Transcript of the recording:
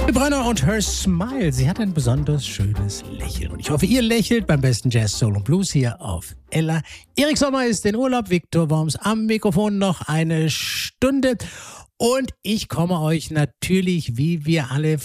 Brenner und Her Smile. Sie hat ein besonders schönes Lächeln. Und ich hoffe, ihr lächelt beim besten Jazz, Soul und Blues hier auf Ella. Erik Sommer ist in Urlaub, Viktor Worms am Mikrofon noch eine Stunde. Und ich komme euch natürlich, wie wir alle